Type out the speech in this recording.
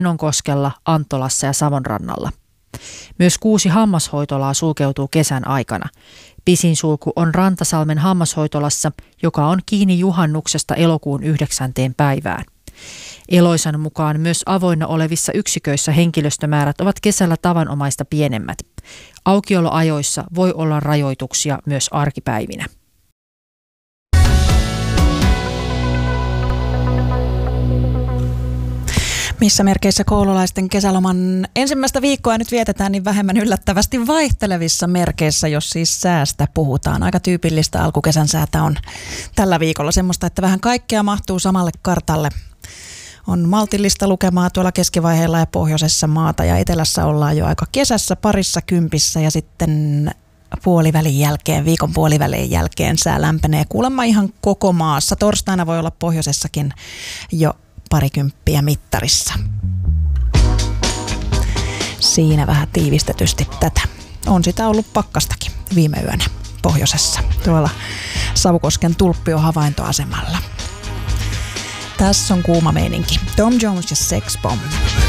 Nonkoskella, Antolassa ja Savonrannalla. Myös 6 hammashoitolaa sulkeutuu kesän aikana. Pisin sulku on Rantasalmen hammashoitolassa, joka on kiinni juhannuksesta elokuun 9. päivään. Eloisan mukaan myös avoinna olevissa yksiköissä henkilöstömäärät ovat kesällä tavanomaista pienemmät. Aukioloajoissa voi olla rajoituksia myös arkipäivinä. Missä merkeissä koululaisten kesäloman ensimmäistä viikkoa nyt vietetään, niin vähemmän yllättävästi vaihtelevissa merkeissä, jos siis säästä puhutaan. Aika tyypillistä alkukesän säätä on tällä viikolla semmoista, että vähän kaikkea mahtuu samalle kartalle. On maltillista lukemaa tuolla keskivaiheella ja pohjoisessa maata ja etelässä ollaan jo aika kesässä parissa kympissä ja sitten viikon puolivälin jälkeen sää lämpenee kuulemma ihan koko maassa. Torstaina voi olla pohjoisessakin jo parikymppiä mittarissa. Siinä vähän tiivistetysti tätä. On sitä ollut pakkastakin viime yönä pohjoisessa, tuolla Savukosken Tulppio-havaintoasemalla. Tässä on kuuma meininki. Tom Jones ja Sex Bomb.